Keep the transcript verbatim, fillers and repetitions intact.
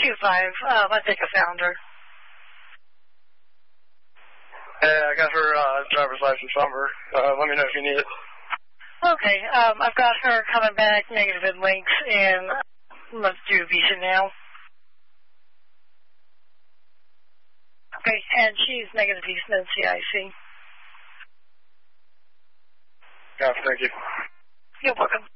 two five. Um, I think I found her. Yeah, I got her uh, driver's license number. Uh, let me know if you need it. Okay, um, I've got her coming back, negative in links, and let's do Visa now. Okay, and she's negative Visa and C I C. Yeah, thank you. You're welcome.